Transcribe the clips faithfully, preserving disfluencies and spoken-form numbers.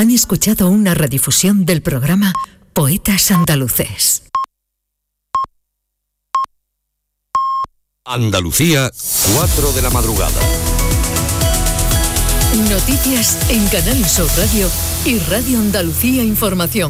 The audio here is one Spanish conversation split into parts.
Han escuchado una redifusión del programa Poetas Andaluces. Andalucía, cuatro de la madrugada. Noticias en Canal Sur Radio y Radio Andalucía Información.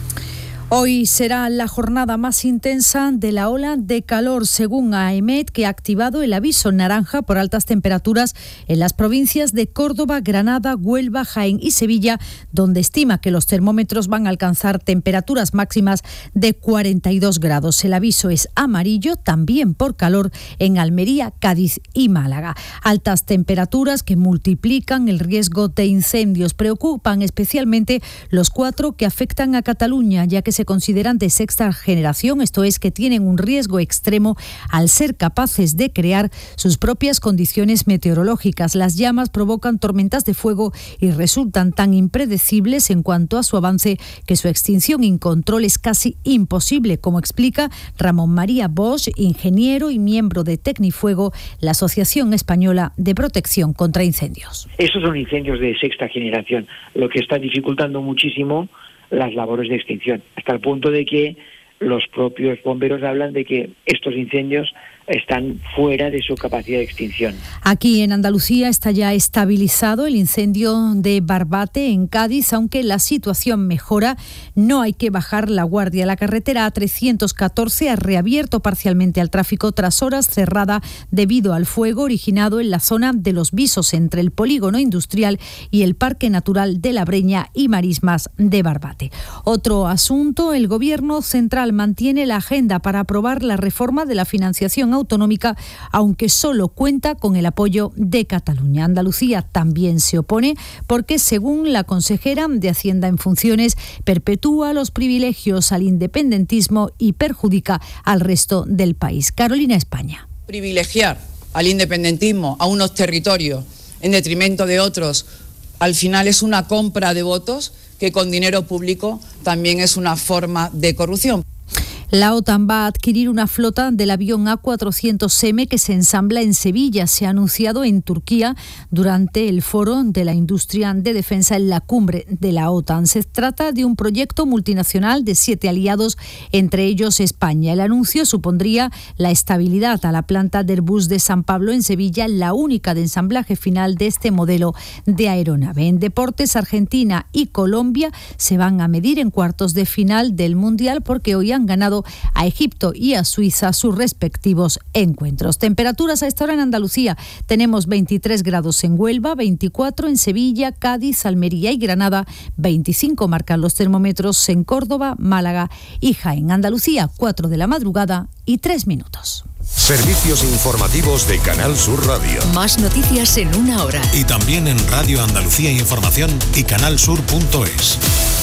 Hoy será la jornada más intensa de la ola de calor, según AEMET, que ha activado el aviso naranja por altas temperaturas en las provincias de Córdoba, Granada, Huelva, Jaén y Sevilla, donde estima que los termómetros van a alcanzar temperaturas máximas de cuarenta y dos grados. El aviso es amarillo también por calor en Almería, Cádiz y Málaga. Altas temperaturas que multiplican el riesgo de incendios. Preocupan especialmente los cuatro que afectan a Cataluña, ya que se consideran de sexta generación, esto es, que tienen un riesgo extremo al ser capaces de crear sus propias condiciones meteorológicas. Las llamas provocan tormentas de fuego y resultan tan impredecibles en cuanto a su avance que su extinción y control es casi imposible, como explica Ramón María Bosch, ingeniero y miembro de Tecnifuego, la Asociación Española de Protección contra Incendios. Esos son incendios de sexta generación, lo que está dificultando muchísimo las labores de extinción, hasta el punto de que los propios bomberos hablan de que estos incendios están fuera de su capacidad de extinción. Aquí en Andalucía está ya estabilizado el incendio de Barbate en Cádiz, aunque la situación mejora. No hay que bajar la guardia. La carretera A trescientos catorce ha reabierto parcialmente al tráfico tras horas cerrada debido al fuego originado en la zona de Los Visos, entre el polígono industrial y el Parque Natural de la Breña y Marismas de Barbate. Otro asunto, el Gobierno central mantiene la agenda para aprobar la reforma de la financiación autonómica, aunque solo cuenta con el apoyo de Cataluña. Andalucía también se opone porque, según la consejera de Hacienda en funciones, perpetúa los privilegios al independentismo y perjudica al resto del país. Carolina España. Privilegiar al independentismo, a unos territorios, en detrimento de otros, al final es una compra de votos que con dinero público también es una forma de corrupción. La OTAN va a adquirir una flota del avión A cuatrocientos eme que se ensambla en Sevilla. Se ha anunciado en Turquía durante el foro de la industria de defensa en la cumbre de la OTAN. Se trata de un proyecto multinacional de siete aliados, entre ellos España. El anuncio supondría la estabilidad a la planta de Airbus de San Pablo en Sevilla, la única de ensamblaje final de este modelo de aeronave. En deportes, Argentina y Colombia se van a medir en cuartos de final del Mundial porque hoy han ganado a Egipto y a Suiza sus respectivos encuentros. Temperaturas a esta hora en Andalucía. Tenemos veintitrés grados en Huelva, veinticuatro en Sevilla, Cádiz, Almería y Granada, veinticinco marcan los termómetros en Córdoba, Málaga y Jaén. Andalucía, cuatro de la madrugada y tres minutos. Servicios informativos de Canal Sur Radio. Más noticias en una hora. Y también en Radio Andalucía Información y canal sur punto es.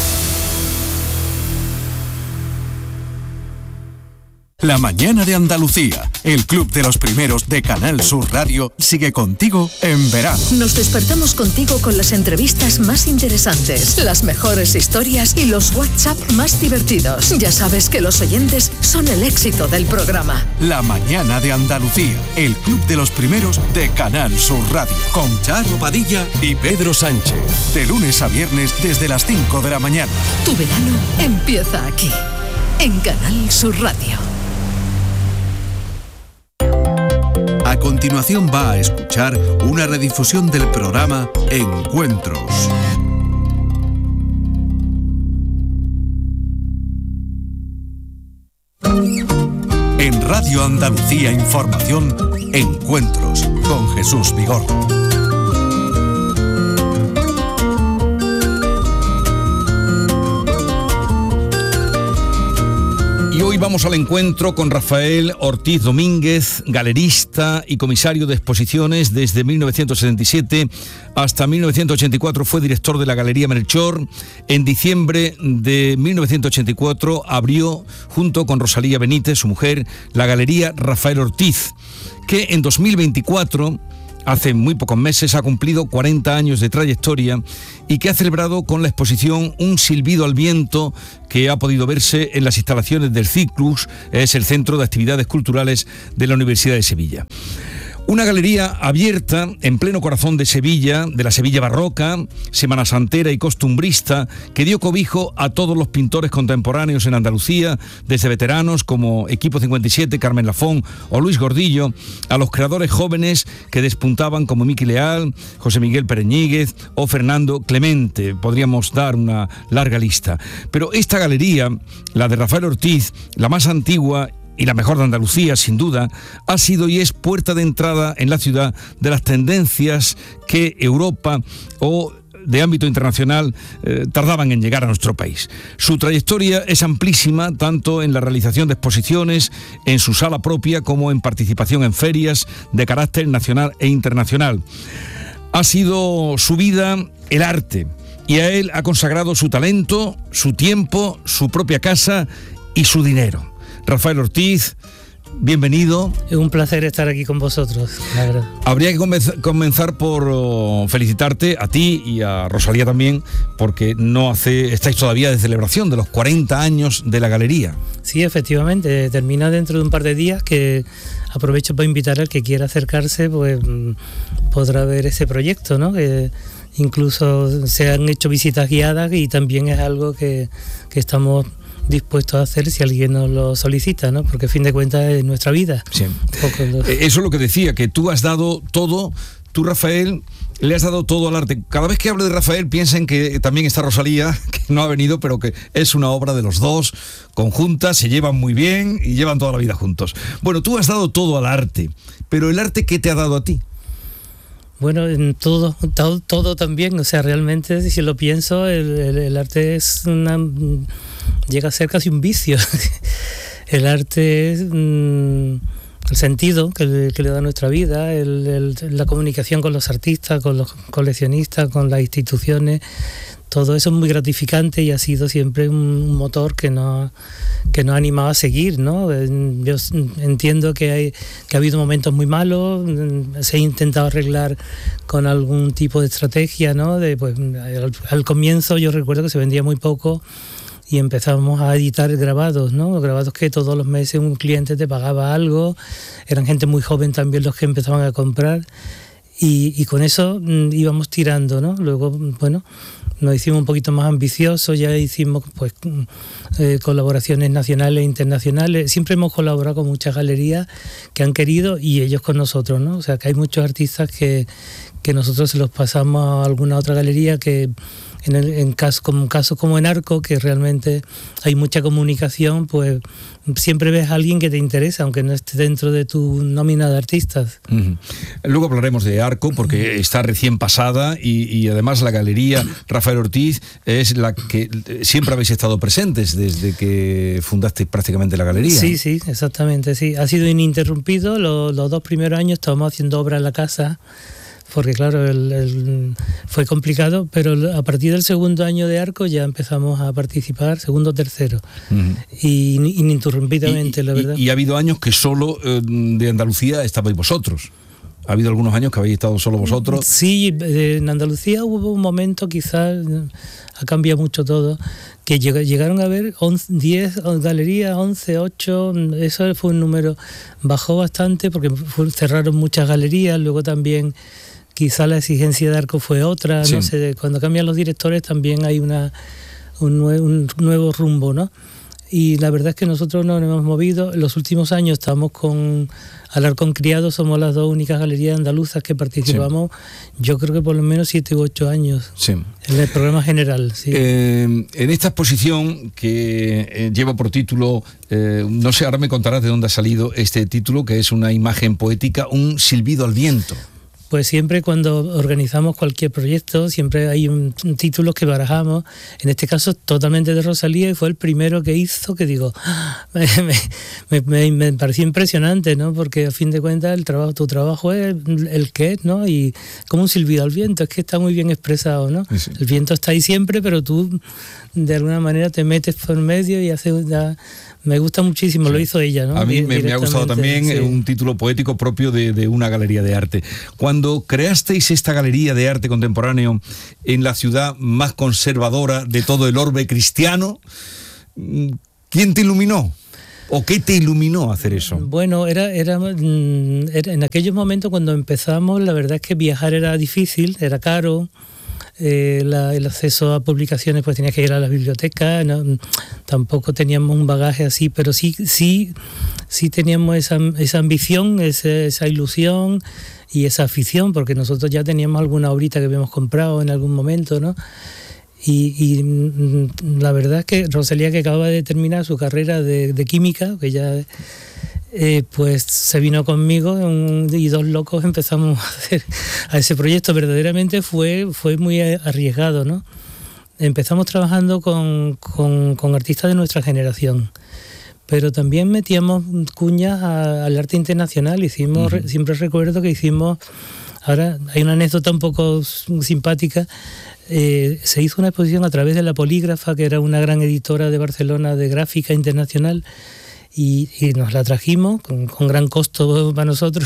La mañana de Andalucía, el club de los primeros de Canal Sur Radio, sigue contigo en verano. Nos despertamos contigo con las entrevistas más interesantes, las mejores historias y los WhatsApp más divertidos. Ya sabes que los oyentes son el éxito del programa. La mañana de Andalucía, el club de los primeros de Canal Sur Radio, con Charo Padilla y Pedro Sánchez. De lunes a viernes desde las cinco de la mañana. Tu verano empieza aquí, en Canal Sur Radio. A continuación va a escuchar una redifusión del programa Encuentros. En Radio Andalucía Información, Encuentros con Jesús Vigorra. Y hoy vamos al encuentro con Rafael Ortiz Domínguez, galerista y comisario de exposiciones. Desde mil novecientos setenta y siete hasta mil novecientos ochenta y cuatro fue director de la Galería Melchor. En diciembre de mil novecientos ochenta y cuatro abrió, junto con Rosalía Benítez, su mujer, la Galería Rafael Ortiz, que en dos mil veinticuatro... hace muy pocos meses ha cumplido cuarenta años de trayectoria y que ha celebrado con la exposición Un silbido al viento, que ha podido verse en las instalaciones del Ciclus, es el Centro de Actividades Culturales de la Universidad de Sevilla. Una galería abierta en pleno corazón de Sevilla, de la Sevilla barroca, semana santera y costumbrista, que dio cobijo a todos los pintores contemporáneos en Andalucía, desde veteranos como Equipo cincuenta y siete, Carmen Lafón o Luis Gordillo, a los creadores jóvenes que despuntaban como Miki Leal, José Miguel Pereñíguez o Fernando Clemente. Podríamos dar una larga lista. Pero esta galería, la de Rafael Ortiz, la más antigua y la mejor de Andalucía, sin duda, ha sido y es puerta de entrada en la ciudad de las tendencias que Europa o de ámbito internacional eh, tardaban en llegar a nuestro país. Su trayectoria es amplísima, tanto en la realización de exposiciones, en su sala propia, como en participación en ferias de carácter nacional e internacional. Ha sido su vida el arte, y a él ha consagrado su talento, su tiempo, su propia casa y su dinero. Rafael Ortiz, bienvenido. Es un placer estar aquí con vosotros, la verdad. Habría que comenzar por oh, felicitarte a ti y a Rosalía también, porque no hace, estáis todavía de celebración de los cuarenta años de la galería. Sí, efectivamente, termina dentro de un par de días, que aprovecho para invitar al que quiera acercarse, pues podrá ver ese proyecto, ¿no? Que incluso se han hecho visitas guiadas y también es algo que, que estamos dispuestos a hacer si alguien nos lo solicita, ¿no? Porque a fin de cuentas es nuestra vida. Sí. Lo... Eso es lo que decía, que tú has dado todo, tú, Rafael, le has dado todo al arte. Cada vez que hablo de Rafael piensen que también está Rosalía, que no ha venido, pero que es una obra de los dos, conjunta, se llevan muy bien y llevan toda la vida juntos. Bueno, tú has dado todo al arte, pero ¿el arte qué te ha dado a ti? Bueno, en todo, todo, todo también, o sea, realmente, si lo pienso, el, el, el arte es una... llega a ser casi un vicio. El arte es mmm, el sentido que le, que le da a nuestra vida, el, el, la comunicación con los artistas, con los coleccionistas, con las instituciones. Todo eso es muy gratificante y ha sido siempre un motor que nos, que nos ha animado a seguir, ¿no? Yo entiendo que, hay, que ha habido momentos muy malos, se ha intentado arreglar con algún tipo de estrategia, ¿no? De, pues, al, al comienzo yo recuerdo que se vendía muy poco y empezamos a editar grabados, ¿no? Grabados que todos los meses un cliente te pagaba algo, eran gente muy joven también los que empezaban a comprar y, y con eso mm, íbamos tirando, ¿no? Luego, bueno, nos hicimos un poquito más ambiciosos, ya hicimos pues eh, colaboraciones nacionales e internacionales, siempre hemos colaborado con muchas galerías que han querido y ellos con nosotros, ¿no? O sea que hay muchos artistas que, que nosotros se los pasamos a alguna otra galería que en, el, en caso, como casos como en Arco, que realmente hay mucha comunicación, pues siempre ves a alguien que te interesa, aunque no esté dentro de tu nómina de artistas. Uh-huh. Luego hablaremos de Arco, porque uh-huh. está recién pasada y, y además la galería Rafael Ortiz es la que siempre habéis estado presentes desde que fundaste prácticamente la galería. Sí, sí, exactamente, sí. Ha sido ininterrumpido. Los, los dos primeros años estábamos haciendo obra en la casa, porque claro, el, el, fue complicado, pero a partir del segundo año de Arco ya empezamos a participar, segundo o tercero, uh-huh. y ininterrumpidamente, y, la verdad. Y, y ha habido años que solo eh, de Andalucía estabais vosotros. ¿Ha habido algunos años que habéis estado solo vosotros? Sí, en Andalucía hubo un momento, quizás ha cambiado mucho todo, que llegaron a haber diez galerías, once, ocho, eso fue un número, bajó bastante porque cerraron muchas galerías, luego también quizá la exigencia de Arco fue otra, sí. No sé, cuando cambian los directores también hay una un, nue- un nuevo rumbo, ¿no? Y la verdad es que nosotros no nos hemos movido. En los últimos años estamos con Alarcón Criado, somos las dos únicas galerías andaluzas que participamos, sí. Yo creo que por lo menos siete u ocho años, sí. En el programa general. Sí. Eh, en esta exposición que eh, lleva por título, eh, no sé, ahora me contarás de dónde ha salido este título, que es una imagen poética, un silbido al viento. Pues siempre cuando organizamos cualquier proyecto, siempre hay un, un título que barajamos. En este caso, totalmente de Rosalía, y fue el primero que hizo, que digo, me, me, me, me pareció impresionante, ¿no? Porque a fin de cuentas el trabajo, tu trabajo es el, el que es, ¿no? Y como un silbido al viento, es que está muy bien expresado, ¿no? Sí. El viento está ahí siempre, pero tú de alguna manera te metes por medio y haces... Ya, me gusta muchísimo, sí. Lo hizo ella, ¿no? A mí me, me ha gustado también, sí. Un título poético propio de, de una galería de arte. Cuando creasteis esta galería de arte contemporáneo en la ciudad más conservadora de todo el orbe cristiano, ¿quién te iluminó? ¿O qué te iluminó a hacer eso? Bueno, era, era, era en aquellos momentos cuando empezamos, la verdad es que viajar era difícil, era caro. Eh, la, el acceso a publicaciones, pues tenías que ir a las bibliotecas, no, tampoco teníamos un bagaje así, pero sí sí sí teníamos esa, esa ambición, esa, esa ilusión y esa afición, porque nosotros ya teníamos alguna obrita que habíamos comprado en algún momento, ¿no? Y, y la verdad es que Rosalía, que acababa de terminar su carrera de, de química, que ya Eh, pues se vino conmigo un, y dos locos empezamos a hacer a ese proyecto. Verdaderamente fue, fue muy arriesgado, ¿no? Empezamos trabajando con, con, con artistas de nuestra generación, pero también metíamos cuñas a, al arte internacional. Hicimos, uh-huh. Siempre recuerdo que hicimos, ahora hay una anécdota un poco simpática. Eh, se hizo una exposición a través de La Polígrafa, que era una gran editora de Barcelona de gráfica internacional. Y, y nos la trajimos con, con gran costo para nosotros,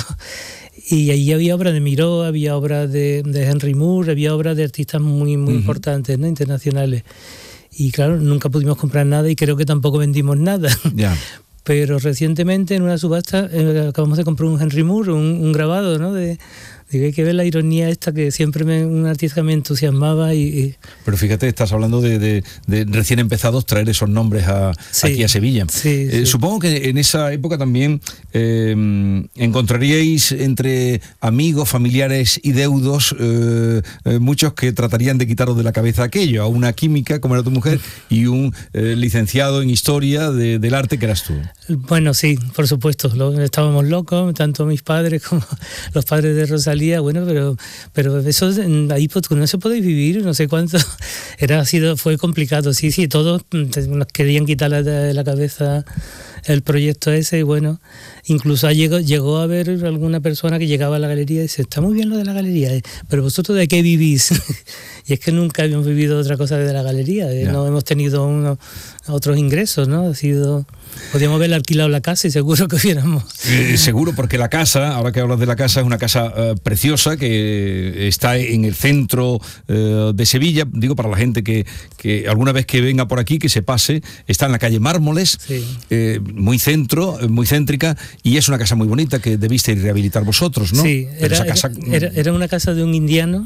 y allí había obras de Miró, había obras de, de Henry Moore, había obras de artistas muy muy uh-huh. importantes, ¿no? Internacionales, y claro, nunca pudimos comprar nada y creo que tampoco vendimos nada. Yeah. Pero recientemente en una subasta eh, acabamos de comprar un Henry Moore, un, un grabado, ¿no? de Digo, hay que ver la ironía esta, que siempre me, un artista me entusiasmaba. Y, y... Pero fíjate, estás hablando de, de, de recién empezados traer esos nombres a, sí, aquí a Sevilla. Sí, eh, sí. Supongo que en esa época también eh, encontraríais entre amigos, familiares y deudos eh, eh, muchos que tratarían de quitaros de la cabeza aquello, a una química como era tu mujer y un eh, licenciado en historia de, del arte que eras tú. Bueno, sí, por supuesto, lo, estábamos locos, tanto mis padres como los padres de Rosalía. Bueno, pero pero eso ahí pues, no se podéis vivir, no sé cuánto. Era sido fue complicado, sí, sí, todos nos querían quitar la, de la cabeza el proyecto ese, y bueno, incluso llegó, llegó a haber alguna persona que llegaba a la galería y dice, está muy bien lo de la galería, pero vosotros ¿de qué vivís? Y es que nunca habíamos vivido otra cosa que de la galería, no, no hemos tenido uno, otros ingresos, ¿no? Ha sido... Podríamos haber alquilado la casa y seguro que hubiéramos. Eh, seguro, porque la casa, ahora que hablas de la casa, es una casa eh, preciosa que está en el centro eh, de Sevilla. Digo, para la gente que, que alguna vez que venga por aquí, que se pase, está en la calle Mármoles, sí. eh, muy centro, muy céntrica, y es una casa muy bonita que debisteis rehabilitar vosotros, ¿no? Sí, era, esa casa... era, era una casa de un indiano.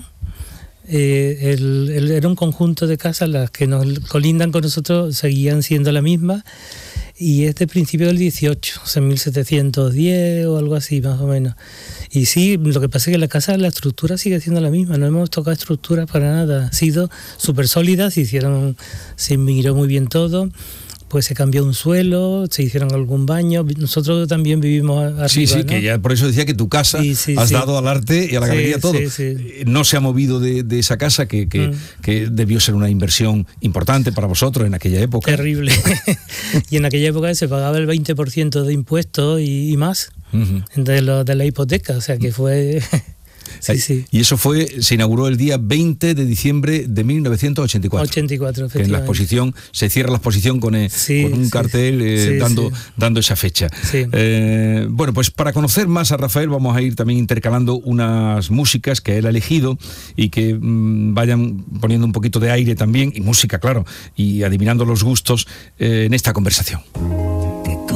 Eh, el, el, era un conjunto de casas, las que nos colindan con nosotros seguían siendo la misma, y es de principio del dieciocho, o sea, mil setecientos diez o algo así más o menos. Y sí, lo que pasa es que la casa, la estructura sigue siendo la misma, no hemos tocado estructuras para nada, ha sido súper sólida, se hicieron, se miró muy bien todo. Pues se cambió un suelo, se hicieron algún baño. Nosotros también vivimos arriba, sí, sí, ¿no? Que ya por eso decía que tu casa sí, sí, has sí. dado al arte y a la galería sí, todo. Sí, sí. No se ha movido de, de esa casa que, que, mm. que debió ser una inversión importante para vosotros en aquella época. Terrible. Y en aquella época se pagaba el veinte por ciento de impuestos y, y más uh-huh. de, lo, de la hipoteca, o sea que fue... Sí, sí. Y eso fue, se inauguró el día veinte de diciembre de mil novecientos ochenta y cuatro. ochenta y cuatro, efectivamente. En la exposición, se cierra la exposición con, eh, sí, con un sí. cartel eh, sí, dando, sí. dando esa fecha. Sí. Eh, bueno, pues para conocer más a Rafael vamos a ir también intercalando unas músicas que él ha elegido y que mmm, vayan poniendo un poquito de aire también, y música, claro, y adivinando los gustos eh, en esta conversación.